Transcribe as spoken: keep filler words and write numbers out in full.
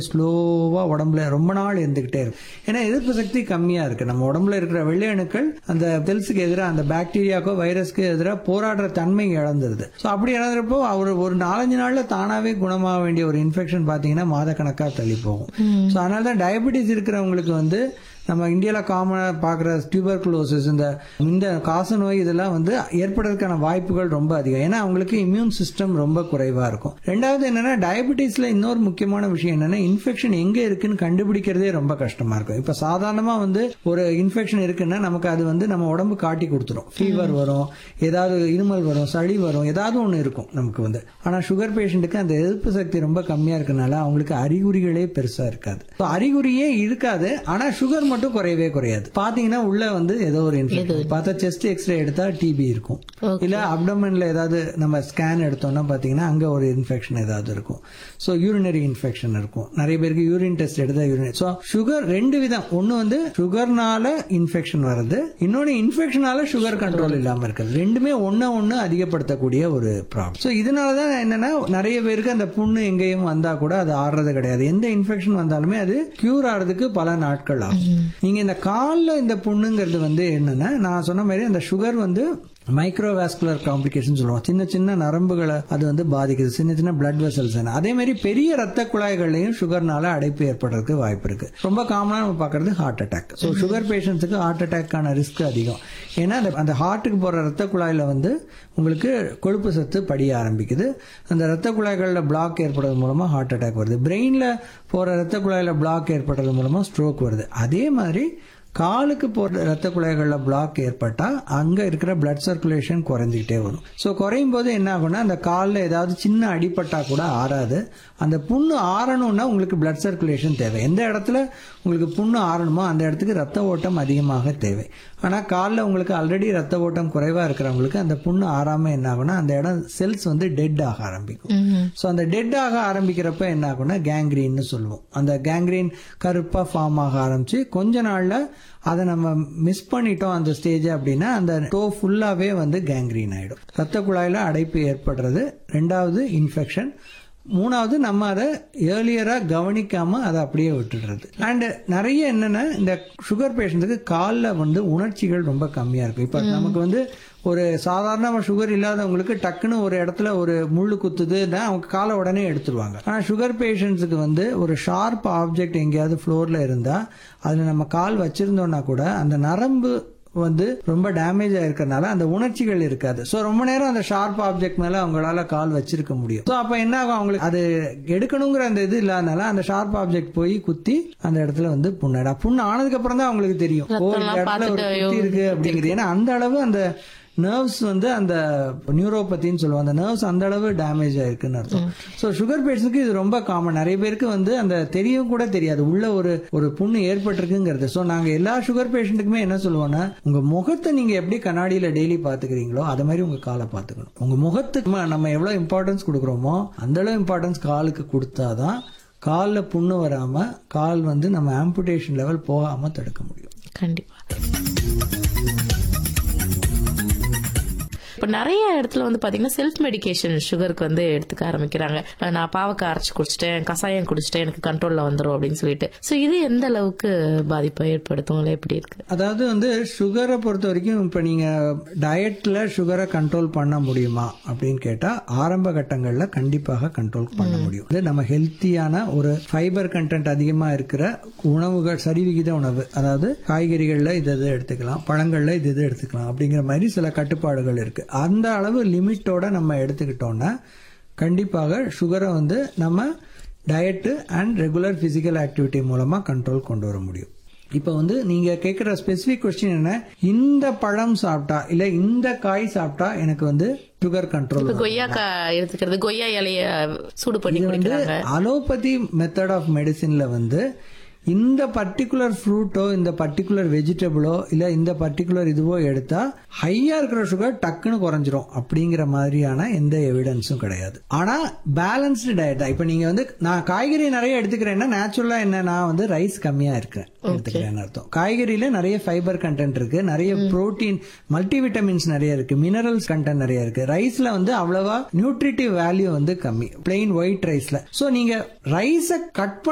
ஸ்லோவா உடம்புல ரொம்ப நாள் இருந்துகிட்டே இருக்கும். ஏன்னா எதிர்ப்பு சக்தி கம்மியா இருக்கு. நம்ம உடம்புல இருக்கிற வெள்ளை அணுக்கள் அந்த செல்ஸுக்கு எதிராக, அந்த பாக்டீரியாக்கோ வைரஸ்க்கு எதிராக போராடுற தன்மை இழந்துருது. ஸோ அப்படி இழந்துறப்போ அவர் ஒரு நாலஞ்சு நாள்ல தானாவே குணமாக வேண்டிய ஒரு இன்ஃபெக்ஷன் பாத்தீங்கன்னா மாத கணக்கா தள்ளி போகும். ஸோ அதனால தான் டயபெட்டிஸ் இருக்கிறவங்களுக்கு வந்து நம்ம இந்தியாவில் காமனாக பார்க்குற டியூபர்குலோசிஸ், இந்த இந்த காச நோய் இதெல்லாம் வந்து ஏற்படுறதுக்கான வாய்ப்புகள் ரொம்ப அதிகம். ஏன்னா அவங்களுக்கு இம்யூன் சிஸ்டம் ரொம்ப குறைவா இருக்கும். ரெண்டாவது என்னன்னா டயபெட்டிஸ்ல இன்னொரு முக்கியமான விஷயம் என்னன்னா இன்ஃபெக்ஷன் எங்க இருக்குன்னு கண்டுபிடிக்கிறதே ரொம்ப கஷ்டமா இருக்கும். இப்ப சாதாரணமா வந்து ஒரு இன்ஃபெக்ஷன் இருக்குன்னா நமக்கு அது வந்து நம்ம உடம்பு காட்டி கொடுத்துரும். ஃபீவர் வரும், ஏதாவது இருமல் வரும், சளி வரும், ஏதாவது ஒன்று இருக்கும் நமக்கு வந்து. ஆனா சுகர் பேஷண்ட்டுக்கு அந்த எதிர்ப்பு சக்தி ரொம்ப கம்மியா இருக்கனால அவங்களுக்கு அறிகுறிகளே பெருசா இருக்காது. அறிகுறியே இருக்காது, ஆனா சுகர் மட்டும் குறையவே குறையாது. பாத்தீங்கன்னா உள்ள வந்து ஏதோ ஒரு இன்ஃபெக்ஷன் பார்த்தா செஸ்ட் எக்ஸ்ரே எடுத்தா டிபி இருக்கும், இல்ல அப்டமன்ல ஏதாவது நம்ம ஸ்கேன் எடுத்தோம்னா பாத்தீங்கன்னா அங்க ஒரு இன்ஃபெக்ஷன் ஏதாவது இருக்கும். சோ யூரினரி இன்ஃபெக்ஷன் இருக்கும். நிறைய பேருக்கு யூரின் டெஸ்ட் எடுத்தா யூரின். சோ சுகர் ரெண்டு விதம். ஒன்னு வந்து சுகர்னால இன்ஃபெக்ஷன் வருது, இன்னொன்னு இன்ஃபெக்ஷனால சுகர் கண்ட்ரோல் இல்லாம இருக்குது. ரெண்டுமே ஒன்னு ஒன்னு அதிகப்படுத்தக்கூடிய ஒரு ப்ராப்ளம். சோ இதனாலதான் என்னன்னா நிறைய பேருக்கு அந்த புண்ணு எங்கேயும் வந்தா கூட அது ஆடுறது கிடையாது. எந்த இன்ஃபெக்ஷன் வந்தாலுமே அது கியூர் ஆறதுக்கு பல நாட்கள் ஆகும். நீங்க இந்த கால்ல இந்த புண்ணுங்கிறது வந்து என்னன்னா நான் சொன்ன மாதிரி அந்த சுகர் வந்து மைக்ரோவாஸ்குலர் காம்ப்ளிகேஷன் சொல்லுவோம். சின்ன சின்ன நரம்புகளை அது வந்து பாதிக்குது, சின்ன சின்ன பிளட் வெசல்ஸ். அதே மாதிரி பெரிய ரத்த குழாய்கள்லயும் சுகர்னால அடைப்பு ஏற்படுறதுக்கு வாய்ப்பு இருக்கு. ரொம்ப காமனா நம்ம பாக்குறது heart attack. So sugar பேஷண்ட்ஸுக்கு heart அட்டாக்கான risk அதிகம். ஏன்னா அந்த ஹார்ட்டுக்கு போற ரத்த குழாயில வந்து உங்களுக்கு கொழுப்பு சத்து படிய ஆரம்பிக்குது. அந்த ரத்த குழாய்களில் பிளாக் ஏற்படுறது மூலமா ஹார்ட் அட்டாக் வருது. பிரெயின்ல போற ரத்த குழாயில பிளாக் ஏற்படுறது மூலமா ஸ்ட்ரோக் வருது. அதே மாதிரி காலுக்கு போற ரத்த குழாய்களில் பிளாக் ஏற்பட்டா அங்க இருக்கிற பிளட் சர்க்குலேஷன் குறைஞ்சிக்கிட்டே வரும். ஸோ குறையும் போது என்ன ஆகும்னா அந்த காலில் ஏதாவது சின்ன அடிப்பட்டா கூட ஆறாது. அந்த புண்ணு ஆறணும்னா உங்களுக்கு பிளட் சர்க்குலேஷன் தேவை. எந்த இடத்துல உங்களுக்கு புண்ணு ஆறணுமோ அந்த இடத்துக்கு ரத்த ஓட்டம் அதிகமாக தேவை. ஆனா காலில் உங்களுக்கு ஆல்ரெடி ரத்த ஓட்டம் குறைவா இருக்கிறவங்களுக்கு அந்த புண்ணு ஆறாம என்ன ஆகும்னா அந்த இடம் செல்ஸ் வந்து டெட் ஆக ஆரம்பிக்கும். ஸோ அந்த டெட் ஆக ஆரம்பிக்கிறப்ப என்ன ஆகும்னா கேங்க்ரீன்னு சொல்லுவோம். அந்த கேங்க்ரீன் கருப்பா ஃபார்ம் ஆக ஆரம்பிச்சு கொஞ்ச நாள்ல அதை நம்ம மிஸ் பண்ணிட்டோம் அந்த ஸ்டேஜ் அப்படின்னா அந்த டோ ஃபுல்லாவே வந்து கேங்க்ரீன் ஆயிடும். ரத்த குழாயில அடைப்பு ஏற்படுறது ரெண்டாவது இன்ஃபெக்ஷன். மூணாவது நம்ம அதை ஏர்லியரா கவனிக்காம அதை அப்படியே விட்டுடுறது. அண்ட் நிறைய என்னன்னா இந்த சுகர் பேஷண்ட்டுக்கு காலில் வந்து உணர்ச்சிகள் ரொம்ப கம்மியா இருக்கும். இப்ப நமக்கு வந்து ஒரு சாதாரண சுகர் இல்லாதவங்களுக்கு டக்குன்னு ஒரு இடத்துல ஒரு முள்ளு குத்துதுன்னா அவங்க காலை உடனே எடுத்துருவாங்க. ஆனா சுகர் பேஷண்ட்ஸுக்கு வந்து ஒரு ஷார்ப் ஆப்ஜெக்ட் எங்கேயாவது ஃப்ளோர்ல இருந்தா அதுல நம்ம கால் வச்சிருந்தோம்னா கூட அந்த நரம்பு வந்து ரொம்ப டேமேஜ் ஆயிருக்கனால அந்த உணர்ச்சிகள் இருக்காது. சோ ரொம்ப நேரம் அந்த ஷார்ப் ஆப்ஜெக்ட் மேல அவங்களால கால் வச்சிருக்க முடியும். சோ அப்ப என்ன ஆகும், அவங்களுக்கு அது எடுக்கணுங்கிற அந்த இது இல்லாதனால அந்த ஷார்ப் ஆப்ஜெக்ட் போய் குத்தி அந்த இடத்துல வந்து புண்ணடா புண்ணு ஆனதுக்கு அப்புறம் தான் அவங்களுக்கு தெரியும் ஓ இந்த இடத்துல ஒரு குத்தி இருக்கு அப்படிங்கிறது. ஏன்னா அந்த அளவு அந்த நர்வ்ஸ் வந்து அந்த நியூரோபத்தின்னு சொல்லுவாங்க, அந்த நர்வ்ஸ் அந்த அளவு டேமேஜ் ஆயிருக்குன்னு அர்த்தம். சோ சுகர் பேஷண்ட்ஸ்க்கு இது ரொம்ப காமன். நிறைய பேருக்கு வந்து அந்த தெரியும் கூட தெரியாது உள்ள ஒரு ஒரு புண்ணு ஏற்பட்டிருக்குங்கிறது. சோ நாங்க எல்லா சுகர் பேஷண்ட்டுக்குமே என்ன சொல்லுவோம்னா உங்க முகத்தை நீங்க எப்படி கண்ணாடியில டெய்லி பாத்துக்கிறீங்களோ அது மாதிரி உங்க காலை பாத்துக்கணும். உங்க முகத்துக்கு நம்ம எவ்வளவு இம்பார்ட்டன்ஸ் கொடுக்குறோமோ அந்த அளவு இம்பார்ட்டன்ஸ் காலுக்கு கொடுத்தாதான் காலில் புண்ணு வராம கால் வந்து நம்ம ஆம்புடேஷன் லெவல் போகாம தடுக்க முடியும். கண்டிப்பா. இப்ப நிறைய இடத்துல வந்து பாத்தீங்கன்னா செல்ஃப் மெடிகேஷன் சுகருக்கு வந்து எடுத்துக்க ஆரம்பிக்கிறாங்க. நான் பாவக்காய் அரைச்சு குடிச்சிட்டேன், கசாயம் குடிச்சிட்டேன், எனக்கு கண்ட்ரோல்ல வந்துடும் அப்படின்னு சொல்லிட்டு. சோ இது எந்த அளவுக்கு பாதிப்பை ஏற்படுத்தும், எப்படி இருக்கு? அதாவது வந்து சுகரை பொறுத்த வரைக்கும் இப்ப நீங்க டயட்ல சுகரை கண்ட்ரோல் பண்ண முடியுமா அப்படின்னு கேட்டா ஆரம்ப கட்டங்கள்ல கண்டிப்பாக கண்ட்ரோல் பண்ண முடியும். நம்ம ஹெல்த்தியான ஒரு ஃபைபர் கண்டென்ட் அதிகமா இருக்கிற உணவுகள், சரிவிகித உணவு, அதாவது காய்கறிகள்ல இது இது எடுத்துக்கலாம், பழங்கள்ல இது இது எடுத்துக்கலாம் அப்படிங்கிற மாதிரி சில கட்டுப்பாடுகள் இருக்கு. அந்த அளவு லிமிட்டோட நம்ம எடுத்துக்கிட்டோம்னா கண்டிப்பாக சுகரை வந்து நம்ம diet and regular physical activity மூலமா கண்ட்ரோல் கொண்டு வர முடியும். இப்ப வந்து நீங்க கேட்கிற ஸ்பெசிபிக் கொஸ்டின் என்ன, இந்த பழம் சாப்பிட்டா இல்ல இந்த காய் சாப்பிட்டா எனக்கு வந்து சுகர் கண்ட்ரோல். கொய்யாக்காய் எடுத்துக்கிறது, கொய்யா இலைய சூடு பண்ணி குடிக்கிறாங்க. அலோபதி மெத்தட் ஆஃப் மெடிசின்ல வந்து இந்த பர்டிகுலர் ஃப்ரூட்டோ இந்த பர்டிகுலர் வெஜிடபிளோ இல்ல இந்த பர்டிகுலர் இதுவோ எடுத்தா ஹையா இருக்கிற சுகர் டக்குன்னு குறைஞ்சிரும் அப்படிங்கிற மாதிரியான எந்த எவிடன்ஸும் கிடையாது. ஆனா பேலன்ஸ்டு டயட் தான். இப்ப நீங்க வந்து நான் காய்கறி நிறைய எடுத்துக்கிறேன்னா நேச்சுரலா என்ன, நான் வந்து ரைஸ் கம்மியா இருக்கிறேன் எடுத்துக்கிறேன்னு அர்த்தம். காய்கறியில நிறைய ஃபைபர் கண்டென்ட் இருக்கு, நிறைய புரோட்டீன், மல்டிவிட்டமின்ஸ் நிறைய இருக்கு, மினரல்ஸ் கண்டென்ட் நிறைய இருக்கு. ரைஸ்ல வந்து அவ்வளவா நியூட்ரிட்டிவ் வேல்யூ வந்து கம்மி, பிளெயின் ஒயிட் ரைஸ்ல. சோ நீங்க ரைஸை கட்